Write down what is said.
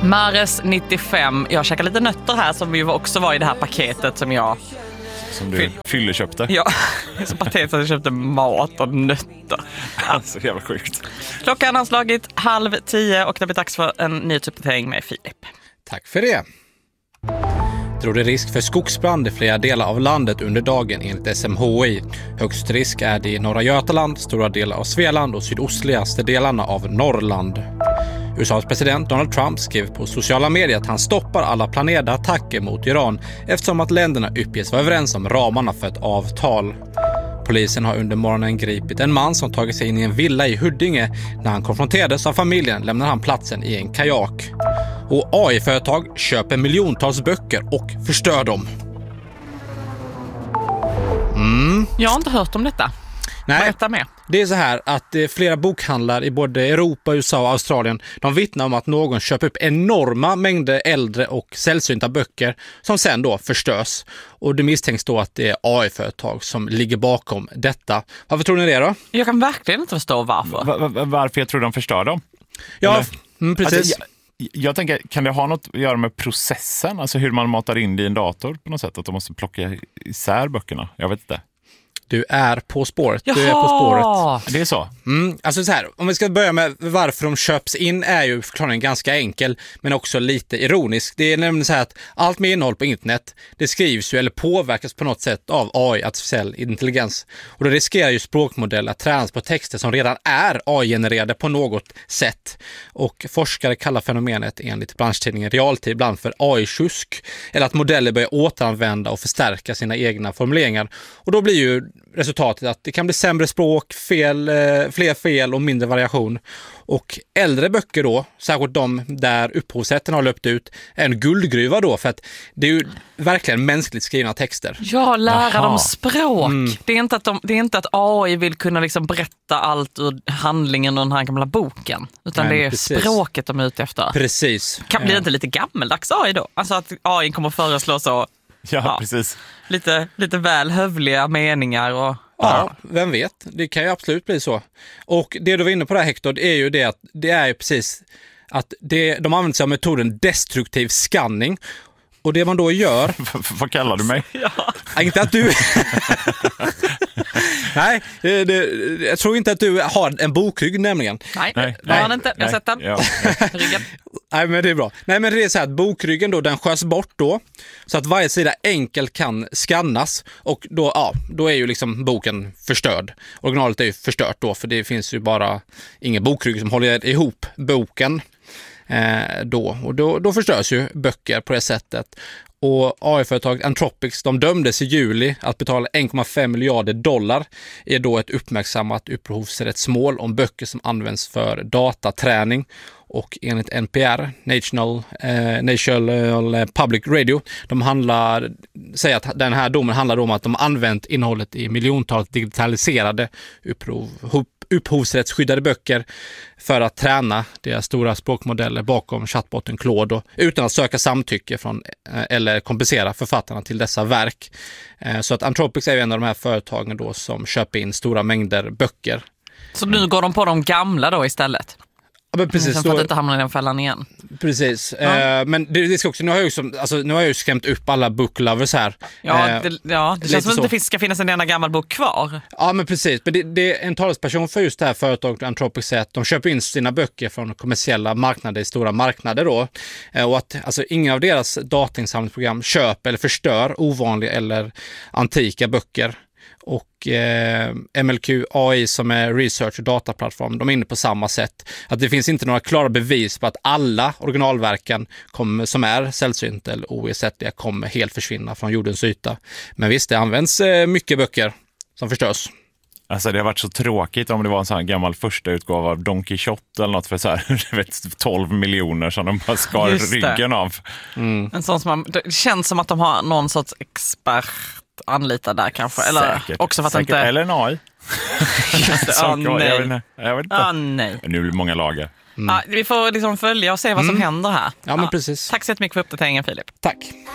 Mares 95. Jag käkar lite nötter här som ju också var i det här paketet som jag... Som du fylleköpte. Ja, så patetiskt att jag köpte mat och nötter. Alltså jävla sjukt. Klockan har slagit 9:30 och det blir dags för en nyhetsuppdatering med Filip. Tack för det. Det råder risk för skogsbrand i flera delar av landet under dagen enligt SMHI. Högst risk är det i norra Götaland, stora delar av Svealand och sydostligaste delarna av Norrland. USAs president Donald Trump skrev på sociala medier att han stoppar alla planerade attacker mot Iran eftersom att länderna uppges vara överens om ramarna för ett avtal. Polisen har under morgonen gripit en man som tagit sig in i en villa i Huddinge. När han konfronterades av familjen lämnar han platsen i en kajak. Och AI-företag köper miljontals böcker och förstör dem. Jag har inte hört om detta. Nej, berätta mer. Det är så här att flera bokhandlar i både Europa, USA och Australien, de vittnar om att någon köper upp enorma mängder äldre och sällsynta böcker som sen då förstörs. Och det misstänks då att det är AI-företag som ligger bakom detta. Varför tror ni det då? Jag kan verkligen inte förstå varför. Varför jag tror de förstör dem? Ja, precis. Alltså, jag tänker, kan det ha något att göra med processen? Alltså hur man matar in det i en dator på något sätt? Att de måste plocka isär böckerna? Jag vet inte. Du är på spåret. Jaha! Du är på spåret. Det är så? Alltså så här, om vi ska börja med varför de köps in är ju förklaringen ganska enkel men också lite ironisk. Det är nämligen så här att allt med innehåll på internet, det skrivs ju eller påverkas på något sätt av AI, artificiell intelligens. Och då riskerar ju språkmodeller att tränas på texter som redan är AI-genererade på något sätt. Och forskare kallar fenomenet enligt branschtidningen Realtid ibland för AI-tjusk eller att modeller börjar återanvända och förstärka sina egna formuleringar. Och då blir ju resultatet att det kan bli sämre språk, fler fel och mindre variation. Och äldre böcker då, särskilt de där upphovsrätten har löpt ut, är en guldgruva då för att det är ju verkligen mänskligt skrivna texter. Ja, lära dem språk. Det är inte att AI vill kunna liksom berätta allt ur handlingen och den här gamla boken. Utan det är precis. Språket de är ute efter. Precis. Blir det inte lite gammeldags AI då? Alltså att AI kommer föreslå så... Ja, precis. Lite väl hövliga meningar och... Ja, vem vet? Det kan ju absolut bli så. Och det du var inne på där, Hector, det är ju det att det är ju precis att de använder sig av metoden destruktiv scanning. Och det man då gör... Vad kallar du mig? Inte att du... Nej, jag tror inte att du har en bokrygg nämligen. Nej, det har han inte. Jag har sett den. Ja. Ryggen. Nej, men det är bra. Nej, men det är så här att bokryggen då, den skörs bort då. Så att varje sida enkelt kan skannas. Och då är ju liksom boken förstörd. Originalet är ju förstört då, för det finns ju bara ingen bokrygg som håller ihop boken. Då förstörs ju böcker på det sättet. Och AI-företaget Anthropic, de dömdes i juli att betala 1,5 miljarder dollar är då ett uppmärksammat upphovsrättsmål om böcker som används för dataträning. Och enligt NPR, National Public Radio, säger att den här domen handlar om att de använt innehållet i miljontals digitaliserade upphovsrättsskyddade böcker för att träna deras stora språkmodeller bakom chatbotten Claude utan att söka samtycke från eller kompensera författarna till dessa verk. Så att Anthropic är en av de här företagen då som köper in stora mängder böcker. Så nu går de på de gamla då istället? Ja, men precis. För att inte hamna i den fällan igen. Precis. Men det ska också, nu har jag ju skrämt upp alla booklovers här. Det känns som att det inte ska finnas en enda gammal bok kvar. Ja, men precis. Men det är en talesperson för just det här företaget Anthropic säger att de köper in sina böcker från kommersiella marknader i stora marknader då. Och att alltså, ingen av deras datinsamlingsprogram köper eller förstör ovanliga eller antika böcker. Och MLQ AI som är research- och dataplattform, de är inne på samma sätt. Att det finns inte några klara bevis på att alla originalverken som är sällsynta eller oersättliga kommer helt försvinna från jordens yta. Men visst, det används mycket böcker som förstörs. Alltså det har varit så tråkigt om det var en sån här gammal första utgåva av Don Quixote eller något för så här 12 miljoner som de bara skar ryggen av. En sån som det känns som att de har någon sorts expert anlitad där kanske. Eller säkert, också för att inte... Eller en AI. nej. Jag vet inte. Nej. Nu blir det många lager. Vi får liksom följa och se vad som händer här. Ja, men precis. Tack så jättemycket för uppdateringen, Filip. Tack.